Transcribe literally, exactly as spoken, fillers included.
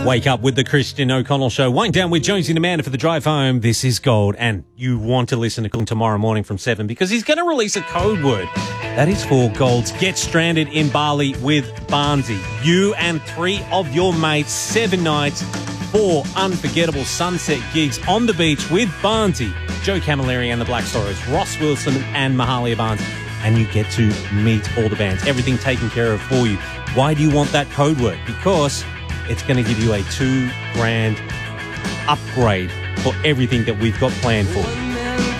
Wake up with the Christian O'Connell Show. Wind down with Jonesy and Amanda for the drive home. This is gold. And you want to listen to him tomorrow morning from seven because he's going to release a code word. That is for Gold's Get Stranded in Bali with Barnsey. You and three of your mates, seven nights, four unforgettable sunset gigs on the beach with Barnsey, Joe Camilleri and the Black Stories, Ross Wilson and Mahalia Barnes. And you get to meet all the bands. Everything taken care of for you. Why do you want that code word? Because it's going to give you a two grand upgrade for everything that we've got planned for you.